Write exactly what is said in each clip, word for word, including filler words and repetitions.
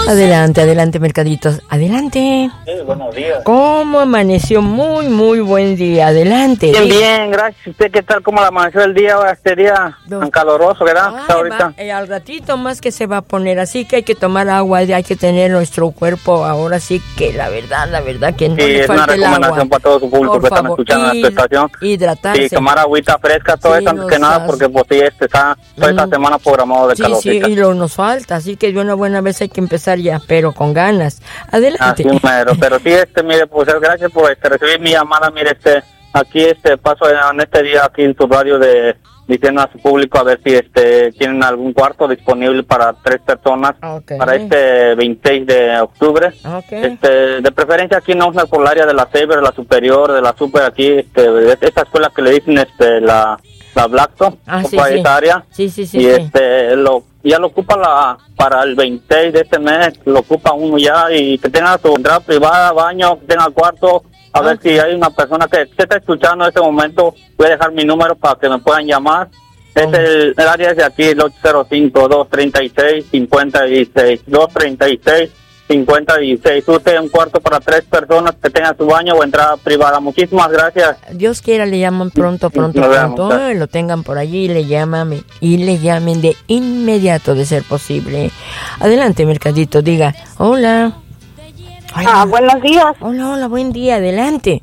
Adelante, adelante, mercaditos. Adelante. Sí, buenos días. ¿Cómo amaneció? Muy, muy buen día. Adelante. Bien, bien, gracias. ¿Usted qué tal? ¿Cómo amaneció el día? Este día No. tan caloroso, ¿verdad? Ay, Está ahorita. va, eh, al ratito más que se va a poner, así que hay que tomar agua, hay que tener nuestro cuerpo ahora sí que la verdad, la verdad que no Sí, le es una falte el agua. recomendación para todo su público Por que están favor, escuchando hid- esta estación. hidratarse. Sí, tomar agüita fresca, todo Sí, eso antes nos que nada, hace- porque pues sí, este está toda esta Mm. semana programado de Sí, calor. sí, y lo nos falta, así que de una buena vez hay que empezar ya, pero con ganas. Adelante. Así mero, pero sí, este, mire, pues gracias por este, recibir mi llamada, mire, este, aquí, este, paso en este día aquí en su radio de, diciendo a su público a ver si, este, tienen algún cuarto disponible para tres personas Ok. para este veintiséis de octubre. Ok. Este, de preferencia aquí no es por el área de la Saber, la Superior, de la Super, aquí, este, esta escuela que le dicen, este, la, la Blackstone, Ah, sí, ocupa sí. esa área. Sí, sí, sí, Y sí. este, lo, ya lo ocupa la, para el veintiséis de este mes, lo ocupa uno ya, y que tenga su entrada privada, baño, que tenga cuarto, a ver Ok. si hay una persona que se está escuchando en este momento, voy a dejar mi número para que me puedan llamar. Es Ok. el, el área es de aquí, el ocho cero cinco, dos tres seis, cinco seis, dos tres seis, cinco seis. Usted un cuarto para tres personas que tenga su baño o entrada privada. Muchísimas gracias. Dios quiera le llaman pronto, pronto, Nos pronto, vemos. eh, lo tengan por allí y le llaman y le llamen de inmediato de ser posible. Adelante, mercadito, diga, hola. Hola. Ah, buenos días. Hola, hola, buen día, adelante.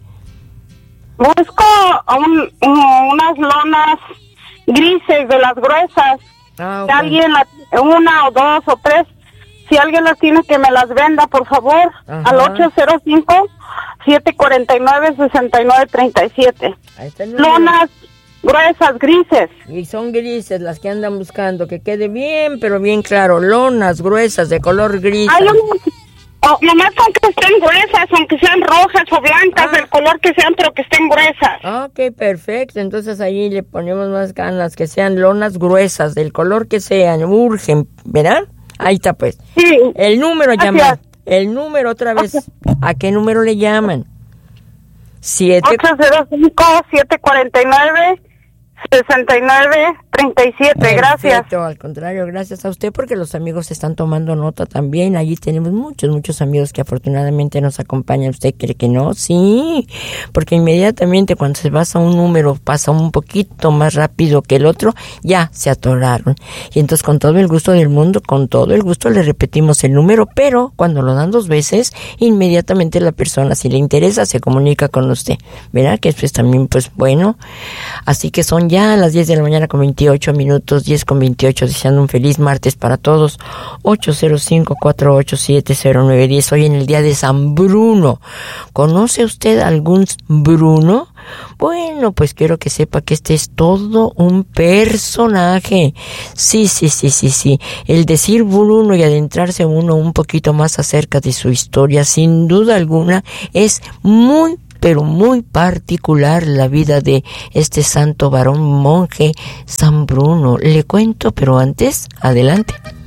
Busco un- un- unas lonas grises de las gruesas. Ah, Si ok. alguien, la- una o dos o tres, si alguien las tiene que me las venda, por favor, Ajá. al ocho cero cinco, siete cuatro nueve, seis nueve tres siete. Ahí está el número. Lonas gruesas, grises. Y son grises las que andan buscando, que quede bien, pero bien claro, lonas gruesas de color gris. Hay un... Oh, nomás con que estén gruesas, aunque sean rojas o blancas, Ah. del color que sean, pero que estén gruesas. Ok, perfecto. Entonces ahí le ponemos más ganas, que sean lonas gruesas, del color que sean, urgen, ¿verdad? Ahí está pues. Sí. El número Gracias. llama. El número otra vez. ¿A qué número le llaman? Siete. ocho cero cinco, siete cuatro nueve, seis nueve tres siete. Gracias. Perfecto, al contrario, gracias a usted porque los amigos están tomando nota también. Allí tenemos muchos, muchos amigos que afortunadamente nos acompañan. ¿Usted cree que no? Sí, porque inmediatamente cuando se pasa un número, pasa un poquito más rápido que el otro, ya se atoraron. Y entonces con todo el gusto del mundo, con todo el gusto le repetimos el número, pero cuando lo dan dos veces, inmediatamente la persona, si le interesa, se comunica con usted. ¿Verdad? Que eso es también, pues, bueno. Así que son ya las diez de la mañana con veintiocho minutos, diez con veintiocho, deseando un feliz martes para todos. ocho cero cinco, cuatro ocho siete, cero nueve uno cero, hoy en el día de San Bruno. ¿Conoce usted algún Bruno? Bueno, pues quiero que sepa que este es todo un personaje. Sí, sí, sí, sí, sí. El decir Bruno y adentrarse uno un poquito más acerca de su historia, sin duda alguna, es muy pero muy particular la vida de este santo varón monje San Bruno. Le cuento, pero antes, adelante.